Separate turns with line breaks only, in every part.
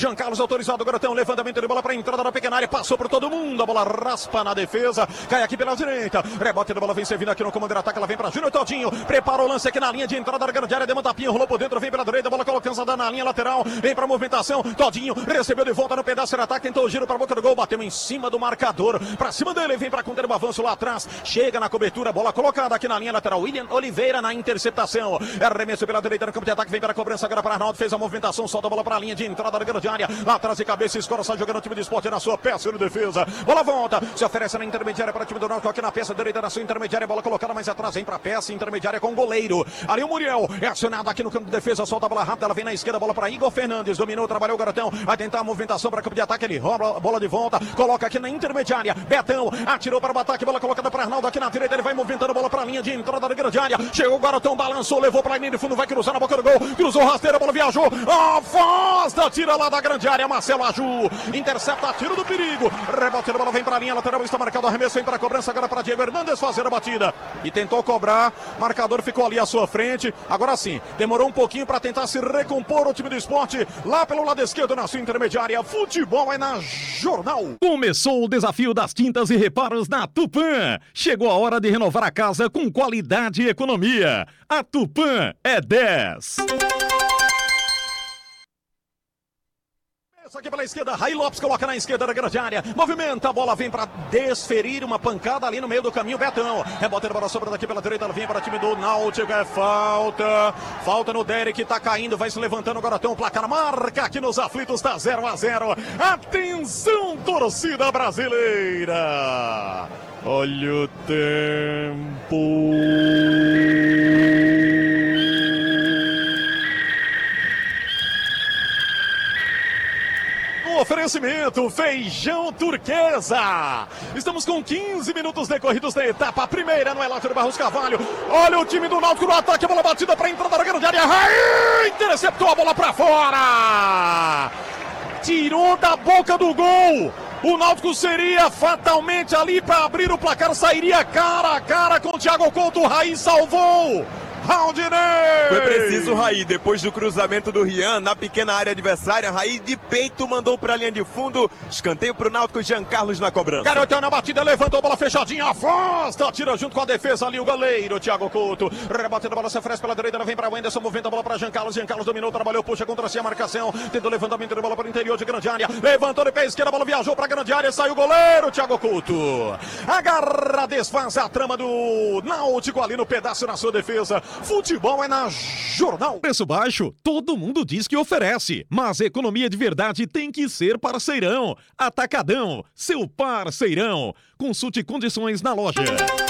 Jean Carlos autorizado, Garotão, levantamento de bola para a entrada da pequena área, passou por todo mundo, a bola raspa na defesa, cai aqui pela direita, rebote da bola vem servindo aqui no comando de ataque, ela vem para Júnior Todinho, prepara o lance aqui na linha de entrada da grande área, deu uma tapinha, rolou por dentro, vem pela direita, a bola colocando na linha lateral, vem para movimentação, Todinho recebeu de volta no pedaço de ataque, tentou o giro para a boca do gol, bateu em cima do marcador, para cima dele, vem para conter o avanço lá atrás, chega na cobertura, bola colocada aqui na linha lateral, William Oliveira na interceptação, arremesso pela direita no campo de ataque, vem para a cobrança agora para Arnaldo, fez a movimentação, solta a bola para a linha de entrada da grande área, lá atrás de cabeça, escora, sai jogando o time do Sport na sua peça de defesa, bola volta, se oferece na intermediária para o time do Náutico, aqui na peça direita da sua intermediária, bola colocada mais atrás, vem para a peça intermediária com o goleiro, ali o Muriel, é acionado aqui no campo de defesa, solta a bola rápida, ela vem na esquerda, bola para Igor Fernandes, dominou, trabalhou o Garotão, vai tentar a movimentação para o campo de ataque, ele rouba a bola de volta, coloca aqui na intermediária, Betão, atirou para o ataque, bola colocada para Arnaldo aqui na direita, ele vai movimentando a bola para a linha de entrada da grande área, chegou o Garotão, balançou, levou para a linha de fundo, vai cruzar na boca do gol, cruzou rasteira, a bola viajou, afasta, tira lá da grande área, Marcelo Aju, intercepta, tiro do perigo, rebote da bola vem para a linha lateral, está marcado o arremesso, vem para a cobrança agora para Diego Hernandes fazer a batida, e tentou cobrar, marcador ficou ali à sua frente, agora sim, demorou um pouquinho para tentar se recompor o time do Sport, lá pelo lado esquerdo na sua intermediária, futebol é na Jornal.
Começou o desafio das tintas e reparos na Tupã, chegou a hora de renovar a casa com qualidade e economia, a Tupã é 10.
Aqui pela esquerda, Raí Lopes coloca na esquerda da grande área, movimenta, a bola vem para desferir uma pancada ali no meio do caminho, Betão, rebote a bola sobrando aqui pela direita, ela vem para o time do Náutico, é falta no Derek, tá caindo, vai se levantando o Garotão, placar marca aqui nos aflitos, tá 0-0, atenção torcida brasileira, olha o tempo. Oferecimento Feijão Turquesa. Estamos com 15 minutos decorridos da etapa. A primeira no Elátio Barros Carvalho. Olha o time do Náutico no ataque. A bola batida para a entrada da grande área. Raí interceptou a bola para fora. Tirou da boca do gol. O Náutico seria fatalmente ali para abrir o placar. Sairia cara a cara com o Thiago Couto. O Raí salvou. Raudinei!
Foi preciso o Raí, depois do cruzamento do Rian na pequena área adversária, Raí de peito mandou para a linha de fundo, escanteio para o Náutico, Jean Carlos na cobrança.
Garotão na batida, levantou a bola fechadinha, afasta, tira junto com a defesa ali o goleiro, Thiago Couto, rebatendo a bola, se oferece pela direita, ela vem para o Wenderson, movendo a bola para Jean Carlos dominou, trabalhou, puxa contra si a marcação, tentou levantamento de bola para o interior de grande área, levantou de pé esquerda, a bola viajou para a grande área, saiu o goleiro, Thiago Couto, agarra, desfaz a trama do Náutico ali no pedaço na sua defesa. Futebol é na Jornal.
Preço baixo, todo mundo diz que oferece, mas economia de verdade tem que ser parceirão. Atacadão, seu parceirão. Consulte condições na loja.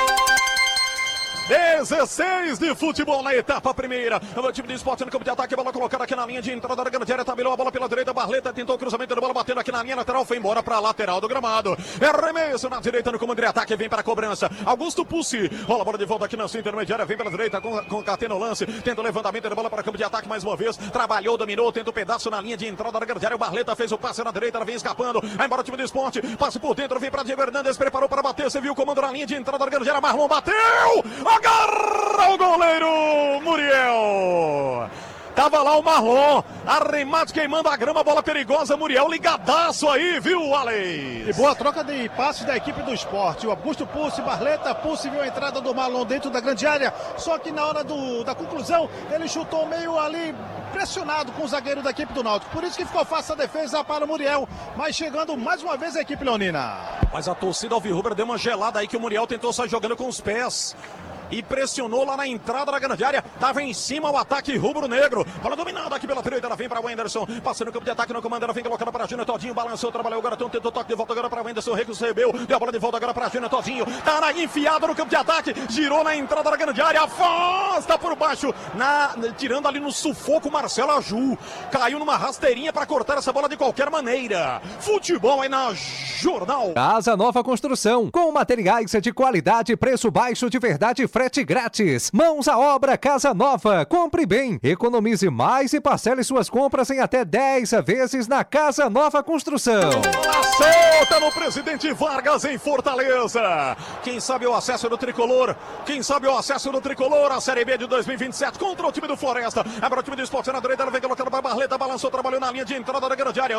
16 de futebol na etapa primeira. O time do Sport no campo de ataque, bola colocada aqui na linha de entrada da grande área, tabelou a bola pela direita, Barleta tentou o cruzamento da bola, batendo aqui na linha lateral, foi embora para a lateral do gramado. Arremesso na direita no comando de ataque, vem para a cobrança. Augusto Pussi, rola a bola de volta aqui na sua intermediária, vem pela direita com catena o lance, tenta o levantamento da bola para o campo de ataque mais uma vez, trabalhou, dominou, tenta o pedaço na linha de entrada da grande área, o Barleta fez o passe na direita, ela vem escapando, vai embora o time do Sport, passe por dentro, vem para Diego Hernandes, preparou para bater, você viu o comando na linha de entrada da grande área, Marlon bateu, agarra o goleiro Muriel. Tava lá o Marlon, arremate queimando a grama, bola perigosa, Muriel ligadaço aí, viu, Ale?
E boa troca de passes da equipe do Sport. O Augusto Pussi, Barleta, Pussi viu a entrada do Marlon dentro da grande área, só que na hora da conclusão, ele chutou meio ali pressionado com o zagueiro da equipe do Náutico. Por isso que ficou fácil a defesa para o Muriel, mas chegando mais uma vez a equipe leonina.
Mas a torcida alvirrubra deu uma gelada aí que o Muriel tentou sair jogando com os pés. E pressionou lá na entrada da grande área. Tava em cima o ataque rubro-negro. Bola dominada aqui pela direita. Ela vem para o Wenderson. Passando o campo de ataque no comando. Ela vem colocando para a Júnior Todinho. Balançou, trabalhou o Garotão. Tentou toque de volta agora para o Wenderson. Recebeu. Deu a bola de volta agora para a Júnior Todinho. Tá na enfiada no campo de ataque. Girou na entrada da grande área. Afasta por baixo. Tirando ali no sufoco Marcelo Aju. Caiu numa rasteirinha para cortar essa bola de qualquer maneira. Futebol aí na Jornal.
Casa Nova Construção. Com materiais de qualidade, preço baixo de verdade, frete grátis. Mãos à obra, Casa Nova. Compre bem, economize mais e parcele suas compras em até 10 vezes na Casa Nova Construção.
Bola solta no Presidente Vargas em Fortaleza. Quem sabe o acesso do Tricolor? Quem sabe o acesso do Tricolor à Série B de 2027 contra o time do Floresta. Agora o time do Sport na direita, ela vem colocando para Barleta, balançou, trabalhou na linha de entrada da grande área.